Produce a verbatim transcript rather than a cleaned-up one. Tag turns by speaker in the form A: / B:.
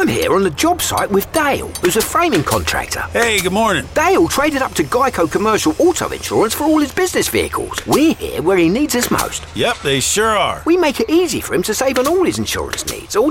A: I'm here on the job site with Dale, who's a framing contractor.
B: Hey, good morning.
A: Dale traded up to Geico Commercial Auto Insurance for all his business vehicles. We're here where he needs us most.
B: Yep, they sure are.
A: We make it easy for him to save on all his insurance needs. All